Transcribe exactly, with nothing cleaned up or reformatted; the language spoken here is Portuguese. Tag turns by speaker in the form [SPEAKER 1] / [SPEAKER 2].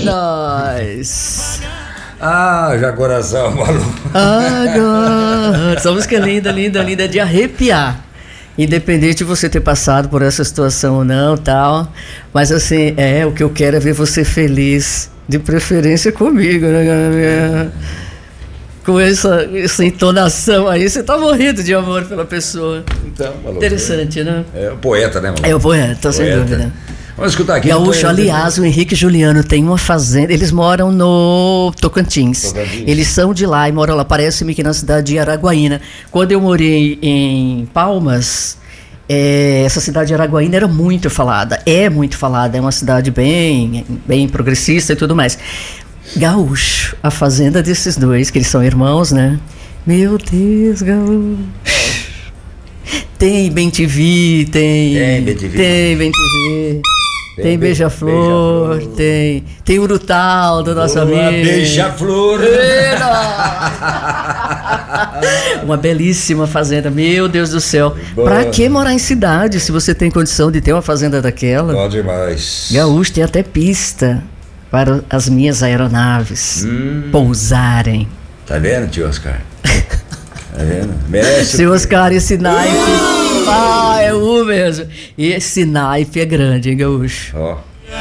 [SPEAKER 1] nós.
[SPEAKER 2] Ah, Jaguaraçá, maluco.
[SPEAKER 1] Agora. Essa música é linda, linda, linda, de arrepiar. Independente de você ter passado por essa situação ou não, tal. Mas assim, é, o que eu quero é ver você feliz. De preferência comigo, né? Com essa, essa entonação aí, você tá morrendo de amor pela pessoa.
[SPEAKER 2] Então, maluco.
[SPEAKER 1] Interessante, né?
[SPEAKER 2] É o poeta, né, maluco?
[SPEAKER 1] É o poeta, sem dúvida.
[SPEAKER 2] Vamos escutar aqui.
[SPEAKER 1] Gaúcho, aliás, o Henrique e Juliano tem uma fazenda. Eles moram no Tocantins. Tocantins. Eles são de lá e moram lá. Parece-me que na cidade de Araguaína. Quando eu morei em Palmas, é, essa cidade de Araguaína era muito falada. É muito falada. É uma cidade bem, bem progressista e tudo mais. Gaúcho, a fazenda desses dois, que eles são irmãos, né? Meu Deus, Gaúcho. Tem Bem T V, tem.
[SPEAKER 2] Tem Bem T V.
[SPEAKER 1] Tem Bem T V. Tem, tem Beija-Flor, beija tem, tem Urutau do nosso amigo.
[SPEAKER 2] Beija-Flor.
[SPEAKER 1] Uma belíssima fazenda, meu Deus do céu. Boa. Pra que morar em cidade se você tem condição de ter uma fazenda daquela?
[SPEAKER 2] Bom demais.
[SPEAKER 1] Gaúcho tem até pista para as minhas aeronaves hum. pousarem.
[SPEAKER 2] Tá vendo, tio Oscar? Tá vendo? Merece.
[SPEAKER 1] Seu Oscar, esse naipe. Ah, é o mesmo. E esse naipe é grande, hein, Gaúcho?
[SPEAKER 2] Ó.